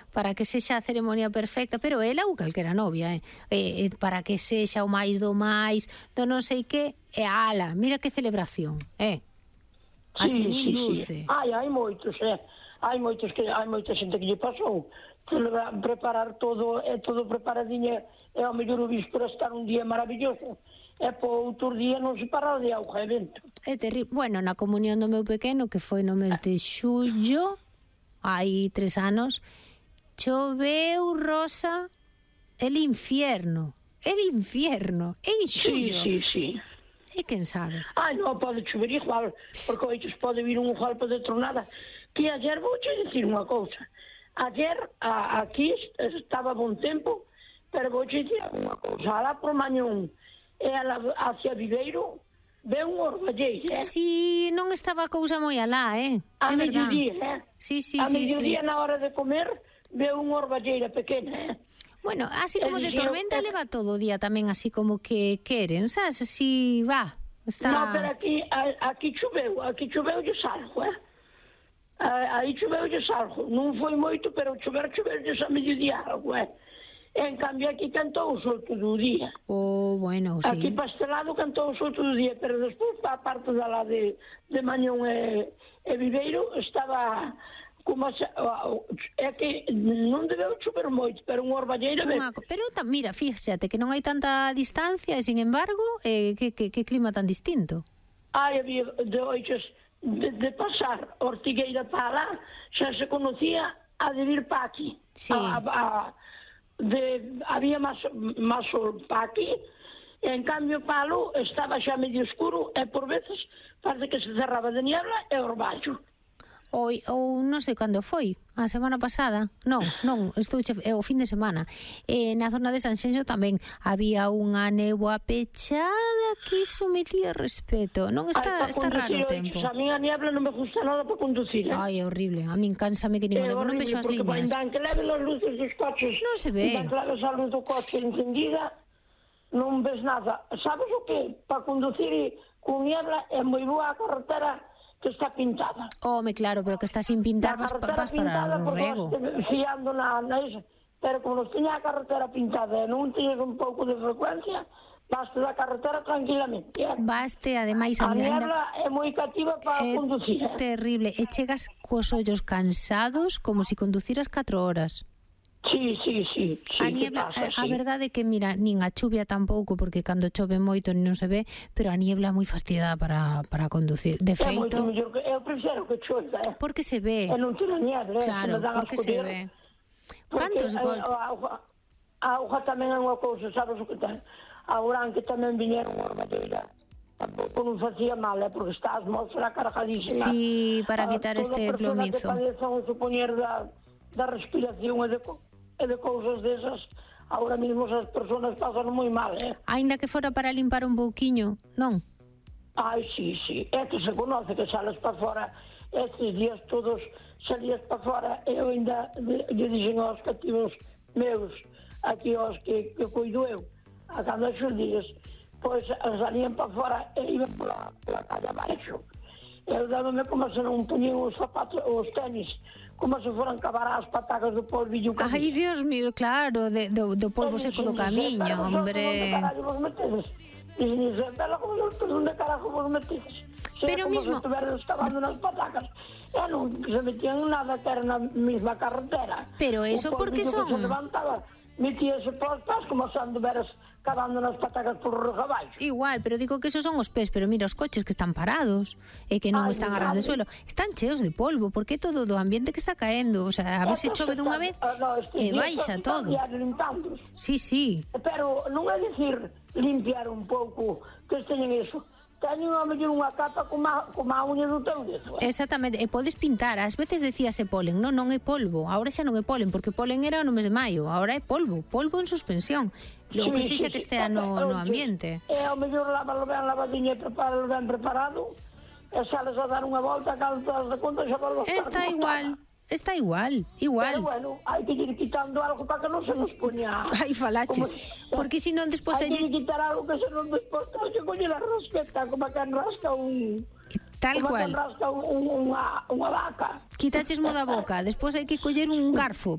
para que sexa a ceremonia perfecta, pero ela ou calquera novia, para que sexa o máis do non sei que, ala, mira que celebración, así nin luce. Hai moitos, hai moita xente que lle pasou. Preparar todo, todo preparadinho, e ao mellor o bispo para estar un día maravilloso, e po outro día non se para de auga e vento. É terrible. Bueno, na comunión do meu pequeno, que foi no mes de xullo, hai 3 anos, choveu, Rosa, el infierno, en xullo. Sí. E quen sabe? Non, pode chover igual, porque hoxe pode vir un golpe de tronada, que ayer vou te dicir unha cousa. Ayer aquí estaba bon tempo, pero vou te dicir unha cousa. Alá por mañón e hacia Viveiro ve un orballeiro, Si, non estaba a cousa moi alá, A mediodía, Si. A mediodía na hora de comer ve un orballeira pequena, Bueno, así como de tormenta leva todo o día tamén así como que queren, sabes? Así, está... No, pero aquí choveu de salgo, Aí choveu de salgo. Non foi moito, pero choveu de a mediodía algo, En cambio aquí cantou o sol todo o día. Bueno, sí. Aquí pastelado cantou o sol todo o día, pero despois a parte da lá de Mañón e Viveiro estaba... é que non debeu chover moito, pero un orballeiro... Pero mira, fíxate que non hai tanta distancia e, sin embargo, que clima tan distinto. Había de pasar Ortigueira para lá, xa se conocía a de vir para aquí. Sí. Había máis sol para aquí, e en cambio Palo estaba xa medio escuro, e por veces parece que se cerraba de niebla e orballo. Ou non sei cando foi, a semana pasada. Non, estou o fin de semana. Na zona de Sanxenxo tamén había unha néboa pechada que iso metía respeto. Non está raro o tempo. A mí a niebla non me gusta nada para conducir. Ai, é horrible. A min cánsame que nin o debo, non vexo as líneas. Porque ainda que leve as luces dos coches, non se ve. Ainda que leves a luz do coche encendida, non ves nada. Sabes o que? Para conducir con niebla é moi boa a carretera que está pintada. Claro, pero que está sin pintar vas para o rego. Fiando na esa. Pero como nos tiña a carretera pintada e non tienes un pouco de frecuencia, vaste da carretera tranquilamente. Vaste, ademais... A niebla é moi cativa para conducir. Terrible. E chegas cos ollos cansados como se conduciras 4 horas. Sí. A niebla, a verdade é que, mira, nin a chuvia tampouco, porque cando chove moito non se ve, pero a niebla é moi fastidiada para conducir. De feito... Eu prefiro que chove, Porque se ve. E non tiene niebla, Claro, porque se ve. Cantos golpes? A auga tamén é unha cousa, sabes o que ten? Agora que tamén viñeron unha orballeira, tampouco non facía mal, porque está a atmósfera cargadísima. Sí, para quitar este plomizo. Toda persona que padezan o supoñer da respiración e de cousas desas, ahora mesmo as persoas pasan moi mal, Ainda que fora para limpar un pouquiño, non? Sí. É que se conoce que sales para fora, estes días todos salías para fora, e eu ainda lle dixen aos cativos meus, aquí aos que cuido eu, a cando esos días, pois salían para fora e iban pola calle abaixo. Eu dábame como se non poñían os zapatos, os tenis, como se foran cavar as patacas do polvillo. Ai, Dios mío, claro, do polvo seco do camiño, hombre. Onde carajo vos metedes? Pero como mismo... se estuveres cavando nas patacas. Non se metían nada que era na mesma carretera. Pero eso porque son... O polvillo que se levantaba, metíase por pás, como se anduveras cavando nas patacas por regabaixo. Igual, pero digo que esos son os pés, pero mira os coches que están parados e que non están a ras de suelo, están cheos de polvo, porque todo do ambiente que está caendo, o sea, a ver se chove dunha vez e baixa todo. Sí. Pero non é dicir limpiar un pouco, que teñen eso. Teñen a mellor unha capa como a uña do teu dedo. Exactamente, e podes pintar. Ás veces decíase polen, non é polvo. Ahora xa non é polen, porque polen era no mes de maio. Ahora é polvo en suspensión. Lo que sexa que estea no ambiente. E ao mellor lávalo ben lavadiño e prepáralo ben preparado, e sales a dar unha volta, cando te das de conta xa volvo a estar. Está igual. Pero bueno, hai que ir quitando algo para que non se nos poña... Ai, falaches. Porque se non despois... Hai que quitar algo que se non despois... Hai que coñer a rasqueta, como que enrasca un... Tal cual. Como que enrasca unha vaca. Quitaches mo da boca. Despois hai que coller un garfo